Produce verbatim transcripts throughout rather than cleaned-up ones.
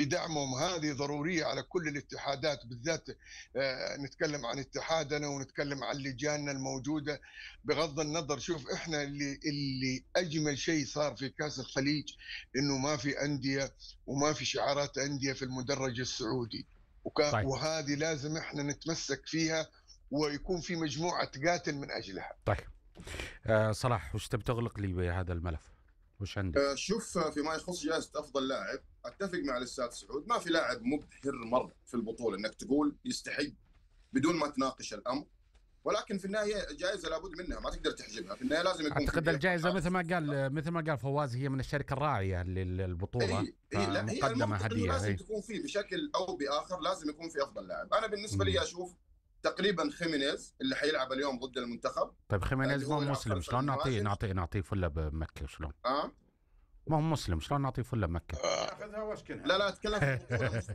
دعمهم هذه ضرورية على كل الاتحادات، بالذات آه، نتكلم عن اتحادنا ونتكلم عن لجاننا الموجودة. بغض النظر، شوف احنا اللي اللي أجمل شيء صار في كأس الخليج إنه ما في أندية وما في شعارات أندية في المدرج السعودي، وك- طيب وهذه لازم احنا نتمسك فيها، ويكون في مجموعة تقاتل من أجلها. طيب آه صلاح، وش تبي تغلق لي بهذا الملف؟ وش عندك؟ آه، شوف، آه، فيما يخص جائزة أفضل لاعب، أتفق مع الأستاذ سعود. ما في لاعب مبهر مرة في البطولة إنك تقول يستحق بدون ما تناقش الأمر، ولكن في النهاية جائزة لابد منها، ما تقدر تحجبها. في النهاية لازم يكون اعتقد في الجائزه مثل ما قال مثل ما قال فواز هي من الشركه الراعيه للبطوله، إيه إيه لا، هي مقدمه المنطق إنه هديه. لازم إيه. تكون فيه بشكل أو بآخر، لازم يكون في أفضل لاعب. أنا بالنسبة مم. لي أشوف تقريبا خيمينيز اللي حيلعب اليوم ضد المنتخب. طيب خيمينيز اللي ما هو هو يلعب مسلم، خلف شلون نعطيه المهاجم. نعطيه نعطيه فله بمكه؟ شلون آه ما هو مسلم، شلون نعطيه فله بمكه؟ ياخذها واشكنها. لا لا أتكلم في البطولة مش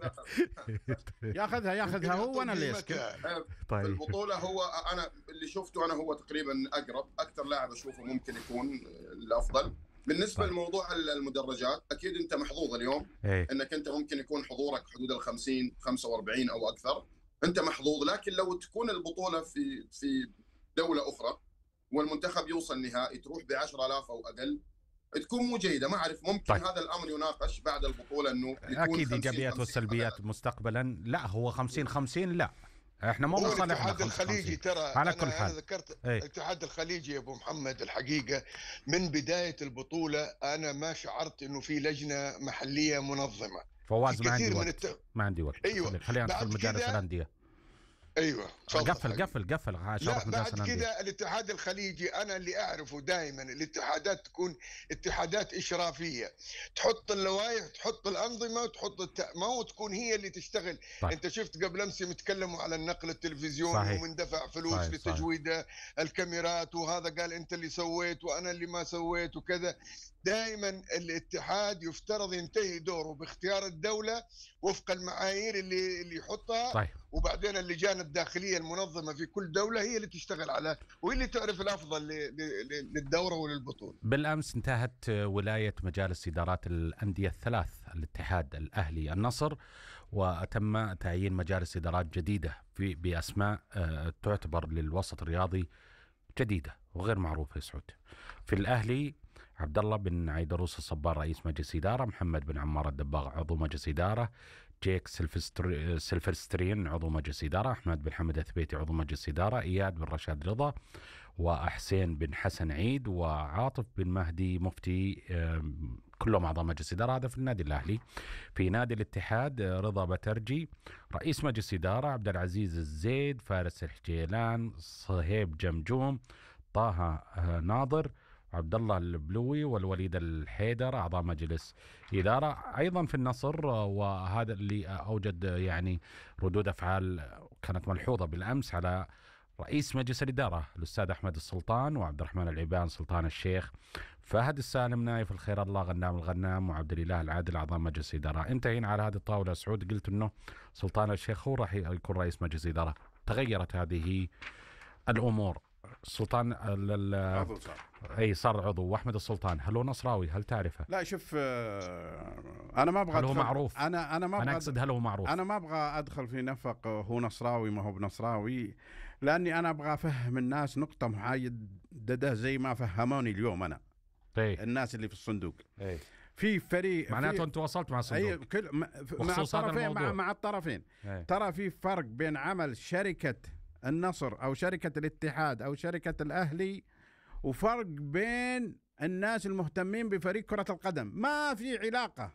ياخذها ياخذها هو وانا اللي اسكن. في طيب البطولة. هو أنا اللي شفته أنا هو تقريبا أقرب أكثر لاعب أشوفه ممكن يكون الأفضل. بالنسبة طيب. لموضوع المدرجات، أكيد أنت محظوظ اليوم ايه أنك أنت ممكن يكون حضورك حدود الخمسين خمسة وأربعين أو أكثر، أنت محظوظ. لكن لو تكون البطولة في في دولة أخرى والمنتخب يوصل نهائي تروح بعشرة آلاف أو أقل، تكون مو جيدة. ما أعرف، ممكن طيب. هذا الأمر يناقش بعد البطولة إنه يكون اكيد خمسين ايجابيات خمسين والسلبيات مثلاً. مستقبلا. لا هو خمسين خمسين، لا احنا مو هو مصالحنا الاتحاد خمسين الخليجي خمسين. ترى، على أنا كل حال. أنا ذكرت ايه. الاتحاد الخليجي يا أبو محمد، الحقيقة من بداية البطولة أنا ما شعرت إنه في لجنة محلية منظمة. فواز في ما عندي كثير من وقت الت... ما عندي وقت. أيوة. خلي- خلينا ندخل بعد مجالس كده- الانديه. ايوه تفضل قفل حبيبي. قفل قفل عشان لا اروح مجالس بعد الانديه. كده الاتحاد الخليجي انا اللي اعرفه دائما الاتحادات تكون اتحادات اشرافيه، تحط اللوائح، تحط الانظمه، تحط الت... ما هو تكون هي اللي تشتغل. طيب. انت شفت قبل امس يتكلموا على النقل التلفزيوني صحيح. ومن دفع فلوس صحيح. لتجويد الكاميرات، وهذا قال انت اللي سويت وانا اللي ما سويت وكذا. دائما الاتحاد يفترض ينتهي دوره باختيار الدوله وفق المعايير اللي اللي يحطها. طيب. وبعدين اللجان الداخليه المنظمه في كل دوله هي اللي تشتغل على، وهي اللي تعرف الافضل ل- ل- للدوره وللبطوله. بالامس انتهت ولايه مجالس ادارات الانديه الثلاث، الاتحاد، الاهلي، النصر، وتم تعيين مجالس ادارات جديده في باسماء آه، تعتبر للوسط الرياضي جديده وغير معروفه يا سعود. في الاهلي عبد الله بن عيدروس الصبار رئيس مجلس اداره، محمد بن عمار الدباغ عضو مجلس اداره، جيك سلفستر... سلفسترين عضو مجلس اداره، احمد بن حمد الثبيتي عضو مجلس اداره، اياد بن رشاد رضا، وحسين بن حسن عيد، وعاطف بن مهدي مفتي، آم، كلهم اعضاء مجلس اداره. هذا في النادي الاهلي. في نادي الاتحاد آه، رضا بترجي رئيس مجلس اداره، عبد العزيز الزيد، فارس الحجيلان، صهيب جمجوم، طه آه، ناظر، عبد الله البلوي، والوليد الحيدر اعضاء مجلس اداره. ايضا في النصر، وهذا اللي اوجد يعني ردود افعال كانت ملحوظه بالامس على رئيس مجلس الاداره الاستاذ احمد السلطان، وعبد الرحمن العبان، سلطان الشيخ، فهد السالم، نايف الخير الله، غنام الغنام، وعبد الاله العادل اعضاء مجلس اداره. انتهينا على هذه الطاوله سعود، قلت انه سلطان الشيخ هو راح يكون رئيس مجلس اداره. تغيرت هذه الامور. سلطان عضو صار. اي صار عضو. واحمد السلطان هل هو نصراوي؟ هل تعرفه؟ لا شوف، آه، انا ما ابغى هل هو أدخل- معروف؟ انا انا ما انا ابغى اقصد هل هو معروف؟ انا ما ابغى ادخل في نفق هو نصراوي ما هو بنصراوي، لاني انا ابغى افهم الناس نقطه محدده زي ما فهموني اليوم انا ايه الناس اللي في الصندوق. ايه في فريق معناته في انت وصلت مع الصندوق. أي كل مع بخصوص هذا الطرفين، مع, الموضوع. مع الطرفين. ايه. ترى في فرق بين عمل شركه النصر او شركه الاتحاد او شركه الاهلي، وفرق بين الناس المهتمين بفريق كرة القدم. ما في علاقة،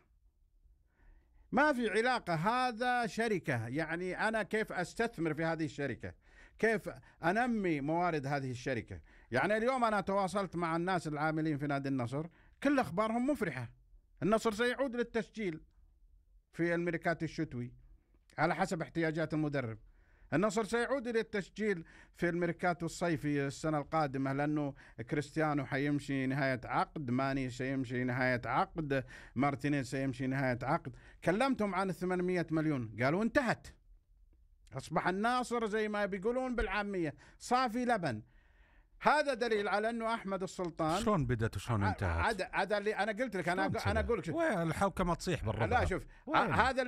ما في علاقة. هذا شركة، يعني أنا كيف أستثمر في هذه الشركة، كيف أنمي موارد هذه الشركة. يعني اليوم أنا تواصلت مع الناس العاملين في نادي النصر، كل أخبارهم مفرحة. النصر سيعود للتسجيل في الميركاتو الشتوي على حسب احتياجات المدرب. النصر سيعود إلى التسجيل في الميركاتو الصيفي السنة القادمة، لأنه كريستيانو حيمشي نهاية عقد، ماني سيمشي نهاية عقد، مارتينيز سيمشي نهاية عقد. كلمتهم عن ثمانمائة مليون، قالوا انتهت. أصبح الناصر زي ما بيقولون بالعامية صافي لبن. هذا دليل على أنه أحمد السلطان شلون بدت وشلون انتهت؟ عاد عاد اللي أنا قلت لك، أنا أنا أقول لك الحوكمة تصيح بالربع. لا شوف، هذا